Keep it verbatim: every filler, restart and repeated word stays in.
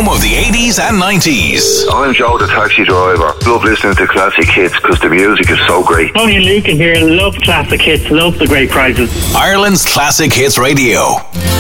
of the eighties and nineties. I'm Joe the taxi driver. Love listening to classic hits because the music is so great. Tony and Luke in here. Love classic hits. Love the great prizes. Ireland's Classic Hits Radio.